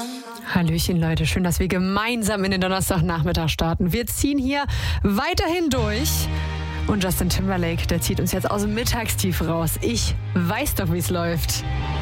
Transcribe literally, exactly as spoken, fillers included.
Hallöchen Leute, schön, dass wir gemeinsam in den Donnerstagnachmittag starten. Wir ziehen hier weiterhin durch und Justin Timberlake, der zieht uns jetzt aus dem Mittagstief raus. Ich weiß doch, wie es läuft.